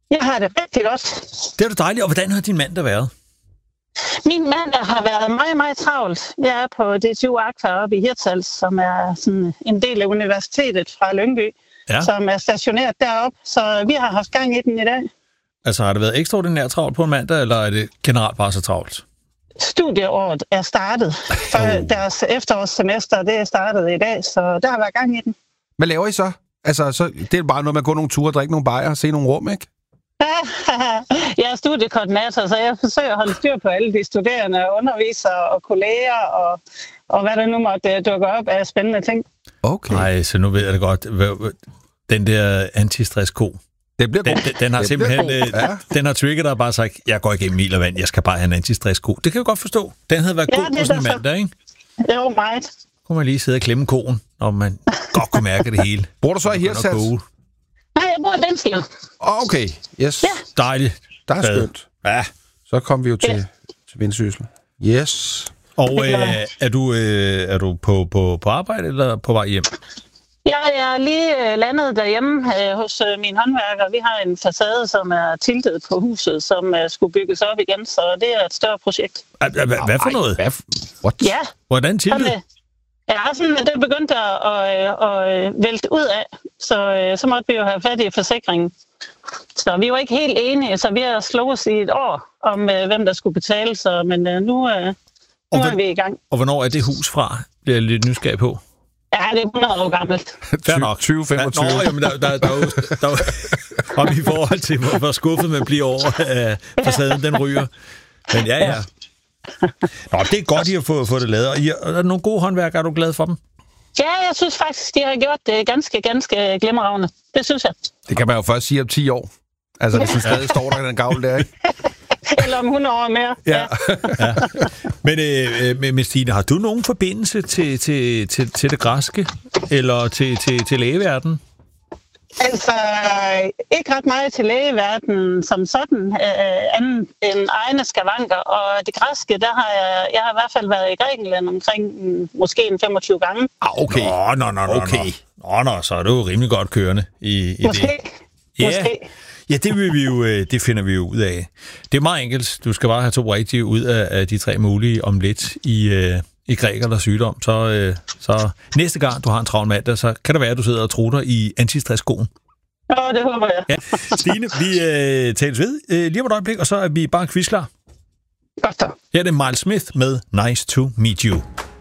Jeg har det rigtig godt. Det er da dejligt. Og hvordan har din mand der været? Min mand har været meget, meget travlt. Jeg er på DTU Aqua oppe i Hirtshals, som er sådan en del af universitetet fra Lyngby, som er stationeret deroppe. Så vi har haft gang i den i dag. Altså har det været ekstraordinært travlt på en mandag, eller er det generelt bare så travlt? Studieåret er startet. Deres efterårssemester, det er startet i dag, så der har været gang i den. Hvad laver I så? Altså, så det er bare noget med at gå nogle ture, drikke nogle bajer og se nogle rum, ikke? Jeg er studiekoordinator, så jeg forsøger at holde styr på alle de studerende, undervisere og kolleger, og hvad der nu måtte dukke op af spændende ting. Okay. Nej, så nu ved jeg det godt. Den der antistress-ko, den har simpelthen den har trigget dig og bare sagt, jeg går igennem mil og vand, jeg skal bare have en antistress-ko. Det kan jeg godt forstå. Den havde været god på sådan en mandag, ikke? Det var meget. Kunne man lige sidde og klemme koen, og man godt kunne mærke det hele. Bor du så i Hirtshals? Nej, jeg bor i Venslev. Okay, yes. Ja. Dejligt. Der er skønt. Ja. Så kom vi jo til Vendsyssel. Yes. Og er du på arbejde eller på vej hjem? Jeg er lige landet derhjemme hos min håndværker. Vi har en facade, som er tiltet på huset, som skulle bygges op igen, så det er et større projekt. Hvad for noget? Ja. Hvordan tiltet? Ja, sådan, det begyndte at vælte ud af, så måtte vi jo have fat i forsikringen. Så vi var ikke helt enige, så vi har slået i et år om, hvem der skulle betale, så, men nu er vi i gang. Og hvornår er det hus fra? Bliver jeg lidt nysgerrig på. Ja, det er 100 år gammelt. Fair nok. 2025. Ja, jamen, der er jo om i forhold til, hvor skuffet man bliver over, at facaden den ryger. Men ja. Nå, det er godt, I har fået det lavet. Og er der nogle gode håndværkere, er du glad for dem? Ja, jeg synes faktisk, de har gjort det ganske glimragende. Det synes jeg. Det kan man jo først sige om 10 år. Altså, hvis den stadig står der, den gavl der, ikke? Eller om 100 år mere. Ja. Men Stine, har du nogen forbindelse til det græske? Eller til lægeverdenen? Altså, ikke ret meget til lægeverdenen som sådan, anden end egne skavanker. Og det græske, der har jeg har i hvert fald været i Grækenland omkring måske en 25 gange. Okay. Okay. Nå, så er du rimelig godt kørende i måske. Det. Måske. Ja, det finder vi jo ud af. Det er meget enkelt. Du skal bare have 2 rigtige ud af de 3 mulige om lidt i græk eller sygdom. Så næste gang, du har en travl mandag, så kan det være, at du sidder og trutter i antistress-skoen. Det håber jeg. Ja. Stine, vi tales ved lige om et øjeblik, og så er vi bare quizklar. Godt så. Her er det Miles Smith med Nice to Meet You.